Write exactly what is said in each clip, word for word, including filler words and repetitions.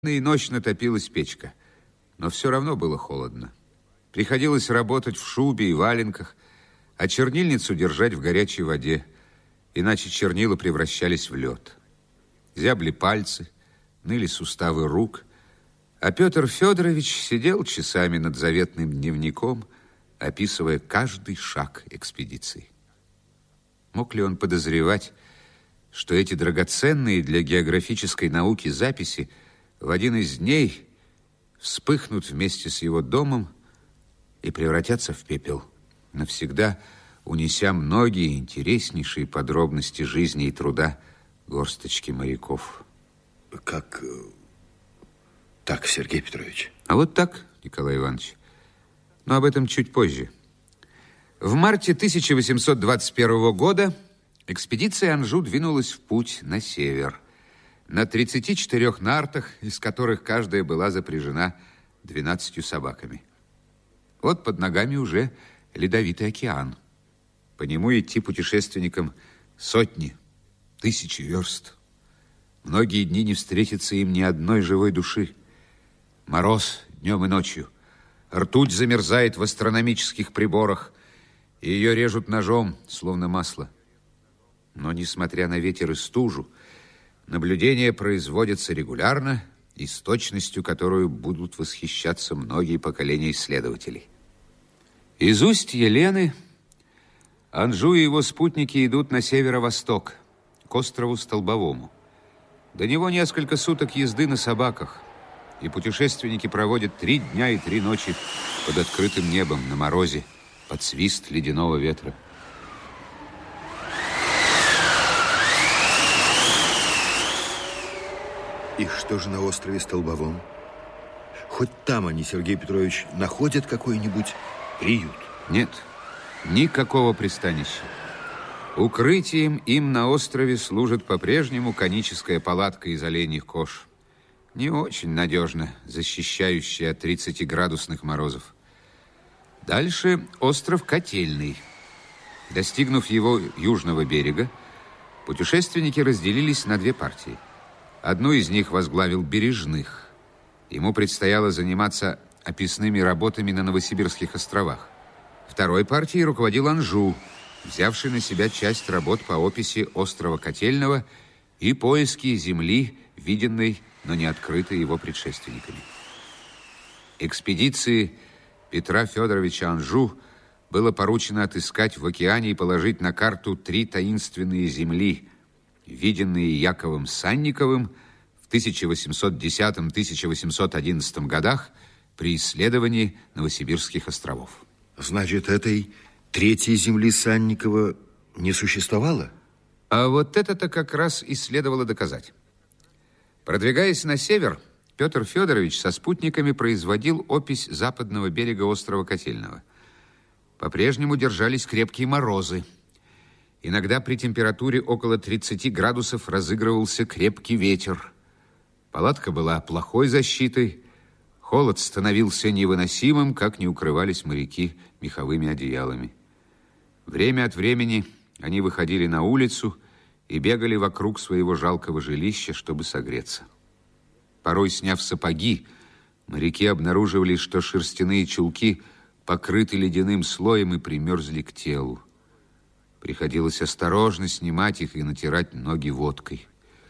И ночно топилась печка, но все равно было холодно. Приходилось работать в шубе и валенках, а чернильницу держать в горячей воде, иначе чернила превращались в лед. Зябли пальцы, ныли суставы рук, а Петр Федорович сидел часами над заветным дневником, описывая каждый шаг экспедиции. Мог ли он подозревать, что эти драгоценные для географической науки записи в один из дней вспыхнут вместе с его домом и превратятся в пепел, навсегда унеся многие интереснейшие подробности жизни и труда горсточки моряков? Как так, Сергей Петрович? А вот так, Николай Иванович. Но об этом чуть позже. В марте тысяча восемьсот двадцать первого года экспедиция Анжу двинулась в путь на север, на тридцати четырёх нартах, из которых каждая была запряжена двенадцатью собаками. Вот под ногами уже ледовитый океан. По нему идти путешественникам сотни, тысячи верст. Многие дни не встретится им ни одной живой души. Мороз днем и ночью. Ртуть замерзает в астрономических приборах, и ее режут ножом, словно масло. Но, несмотря на ветер и стужу, наблюдения производятся регулярно и с точностью, которую будут восхищаться многие поколения исследователей. Из устья Лены Анжу и его спутники идут на северо-восток, к острову Столбовому. До него несколько суток езды на собаках, и путешественники проводят три дня и три ночи под открытым небом, на морозе, под свист ледяного ветра. И что же на острове Столбовом? Хоть там они, Сергей Петрович, находят какой-нибудь приют? Нет, никакого пристанища. Укрытием им на острове служит по-прежнему коническая палатка из оленьих кож, не очень надежно защищающая от тридцатиградусных морозов. Дальше остров Котельный. Достигнув его южного берега, путешественники разделились на две партии. Одну из них возглавил Бережных. Ему предстояло заниматься описными работами на Новосибирских островах. Второй партией руководил Анжу, взявший на себя часть работ по описи острова Котельного и поиски земли, виденной, но не открытой его предшественниками. Экспедиции Петра Федоровича Анжу было поручено отыскать в океане и положить на карту три таинственные земли, виденные Яковом Санниковым в тысяча восемьсот десятом — тысяча восемьсот одиннадцатом годах при исследовании Новосибирских островов. Значит, этой третьей земли Санникова не существовало? А вот это-то как раз и следовало доказать. Продвигаясь на север, Петр Федорович со спутниками производил опись западного берега острова Котельного. По-прежнему держались крепкие морозы. Иногда при температуре около тридцати градусов разыгрывался крепкий ветер. Палатка была плохой защитой. Холод становился невыносимым, как не укрывались моряки меховыми одеялами. Время от времени они выходили на улицу и бегали вокруг своего жалкого жилища, чтобы согреться. Порой, сняв сапоги, моряки обнаруживали, что шерстяные чулки покрыты ледяным слоем и примерзли к телу. Приходилось осторожно снимать их и натирать ноги водкой.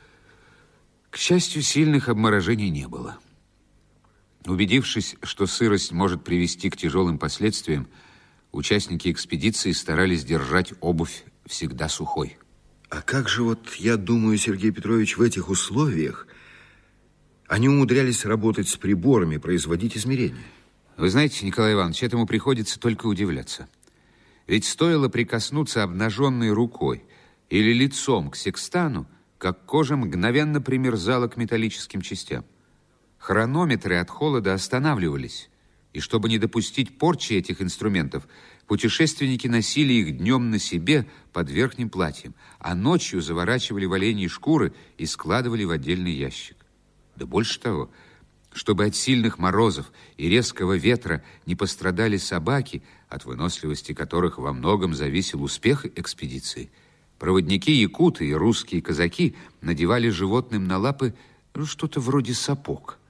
К счастью, сильных обморожений не было. Убедившись, что сырость может привести к тяжелым последствиям, участники экспедиции старались держать обувь всегда сухой. А как же вот, я думаю, Сергей Петрович, в этих условиях они умудрялись работать с приборами, производить измерения? Вы знаете, Николай Иванович, этому приходится только удивляться. Ведь стоило прикоснуться обнаженной рукой или лицом к секстану, как кожа мгновенно примерзала к металлическим частям. Хронометры от холода останавливались, и чтобы не допустить порчи этих инструментов, путешественники носили их днем на себе под верхним платьем, а ночью заворачивали в оленьи шкуры и складывали в отдельный ящик. Да больше того, чтобы от сильных морозов и резкого ветра не пострадали собаки, от выносливости которых во многом зависел успех экспедиции, проводники якуты и русские казаки надевали животным на лапы Что-то вроде сапог.